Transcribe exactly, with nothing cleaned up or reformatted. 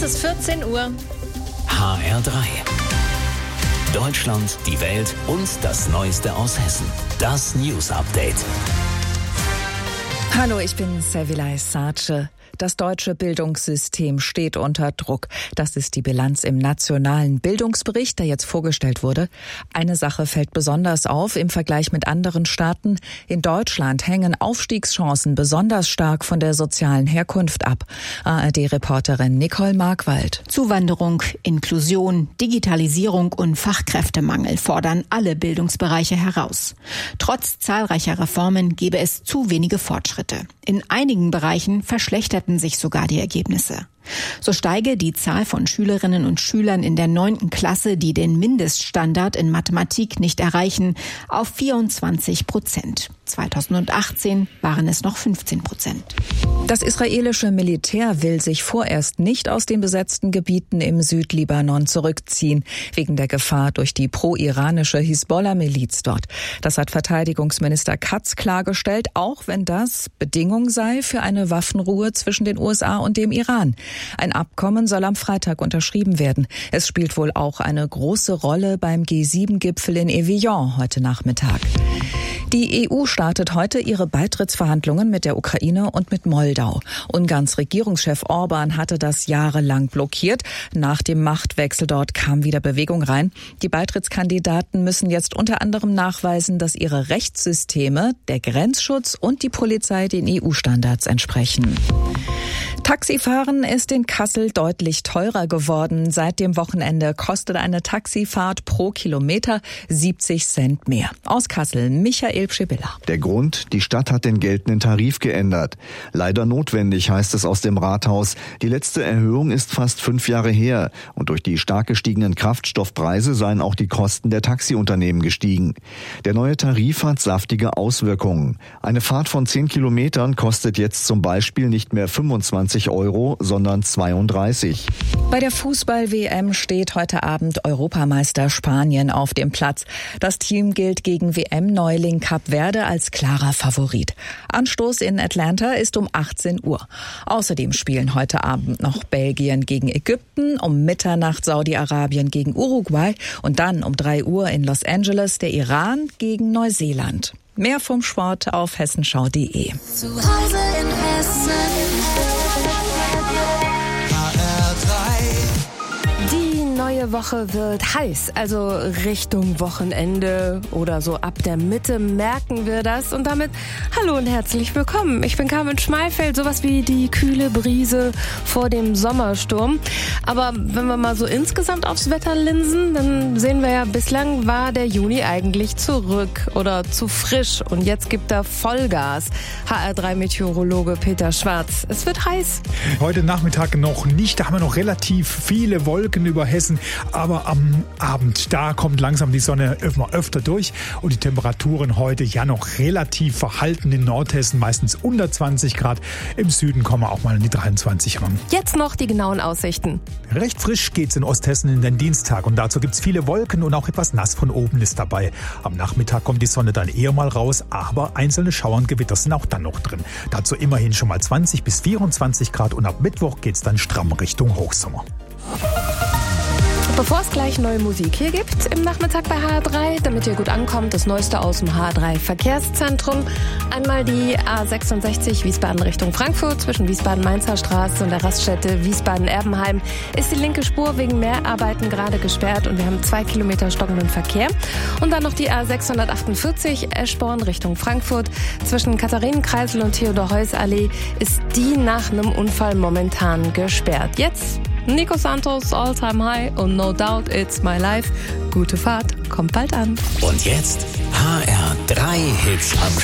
ist vierzehn Uhr. H R drei. Deutschland, die Welt und das Neueste aus Hessen. Das News Update. Hallo, ich bin Sevilay Sace. Das deutsche Bildungssystem steht unter Druck. Das ist die Bilanz im nationalen Bildungsbericht, der jetzt vorgestellt wurde. Eine Sache fällt besonders auf im Vergleich mit anderen Staaten. In Deutschland hängen Aufstiegschancen besonders stark von der sozialen Herkunft ab. A R D-Reporterin Nicole Markwald. Zuwanderung, Inklusion, Digitalisierung und Fachkräftemangel fordern alle Bildungsbereiche heraus. Trotz zahlreicher Reformen gebe es zu wenige Fortschritte. In einigen Bereichen verschlechterten sich sogar die Ergebnisse. So steige die Zahl von Schülerinnen und Schülern in der neunten Klasse, die den Mindeststandard in Mathematik nicht erreichen, auf vierundzwanzig Prozent. zweitausendachtzehn waren es noch fünfzehn Prozent. Das israelische Militär will sich vorerst nicht aus den besetzten Gebieten im Südlibanon zurückziehen, wegen der Gefahr durch die pro-iranische Hisbollah-Miliz dort. Das hat Verteidigungsminister Katz klargestellt, auch wenn das Bedingung sei für eine Waffenruhe zwischen den U S A und dem Iran. Ein Abkommen soll am Freitag unterschrieben werden. Es spielt wohl auch eine große Rolle beim G sieben Gipfel in Evian heute Nachmittag. Die E U startet heute ihre Beitrittsverhandlungen mit der Ukraine und mit Moldau. Ungarns Regierungschef Orban hatte das jahrelang blockiert. Nach dem Machtwechsel dort kam wieder Bewegung rein. Die Beitrittskandidaten müssen jetzt unter anderem nachweisen, dass ihre Rechtssysteme, der Grenzschutz und die Polizei den E U-Standards entsprechen. Taxifahren ist in Kassel deutlich teurer geworden. Seit dem Wochenende kostet eine Taxifahrt pro Kilometer siebzig Cent mehr. Aus Kassel, Michael Pschibilla. Der Grund, die Stadt hat den geltenden Tarif geändert. Leider notwendig, heißt es aus dem Rathaus. Die letzte Erhöhung ist fast fünf Jahre her. Und durch die stark gestiegenen Kraftstoffpreise seien auch die Kosten der Taxiunternehmen gestiegen. Der neue Tarif hat saftige Auswirkungen. Eine Fahrt von zehn Kilometern kostet jetzt zum Beispiel nicht mehr fünfundzwanzig Euro, sondern zweiunddreißig. Bei der Fußball-W M steht heute Abend Europameister Spanien auf dem Platz. Das Team gilt gegen W M-Neuling Kap Verde als klarer Favorit. Anstoß in Atlanta ist um achtzehn Uhr. Außerdem spielen heute Abend noch Belgien gegen Ägypten, um Mitternacht Saudi-Arabien gegen Uruguay und dann um drei Uhr in Los Angeles der Iran gegen Neuseeland. Mehr vom Sport auf hessenschau punkt de. Zu Hause in Hessen. H R drei. Die neue Woche wird heiß, also Richtung Wochenende oder so ab der Mitte merken wir das. Und damit hallo und herzlich willkommen. Ich bin Carmen Schmeifeld, sowas wie die kühle Brise vor dem Sommersturm. Aber wenn wir mal so insgesamt aufs Wetter linsen, dann sehen wir ja, bislang war der Juni eigentlich zurück oder zu frisch. Und jetzt gibt er Vollgas. H R drei Meteorologe Peter Schwarz. Es wird heiß. Heute Nachmittag noch nicht, da haben wir noch relativ viele Wolken über Hessen. Aber am Abend, da kommt langsam die Sonne immer öfter durch. Und die Temperaturen heute ja noch relativ verhalten in Nordhessen, meistens unter zwanzig Grad. Im Süden kommen wir auch mal in die dreiundzwanzig ran. Jetzt noch die genauen Aussichten. Recht frisch geht's in Osthessen in den Dienstag und dazu gibt's viele Wolken und auch etwas nass von oben ist dabei. Am Nachmittag kommt die Sonne dann eher mal raus, aber einzelne Schauer und Gewitter sind auch dann noch drin. Dazu immerhin schon mal zwanzig bis vierundzwanzig Grad und ab Mittwoch geht's dann stramm Richtung Hochsommer. Bevor es gleich neue Musik hier gibt im Nachmittag bei H R drei, damit ihr gut ankommt, das Neueste aus dem H R drei Verkehrszentrum. Einmal die A sechsundsechzig Wiesbaden Richtung Frankfurt zwischen Wiesbaden-Mainzer Straße und der Raststätte Wiesbaden-Erbenheim ist die linke Spur wegen Mehrarbeiten gerade gesperrt und wir haben zwei Kilometer stockenden Verkehr. Und dann noch die A sechshundertachtundvierzig Eschborn Richtung Frankfurt zwischen Katharinenkreisel und Theodor-Heuss-Allee ist die nach einem Unfall momentan gesperrt. Jetzt Nico Santos, All Time High und No Doubt It's My Life. Gute Fahrt, kommt bald an. Und jetzt H R drei Hits am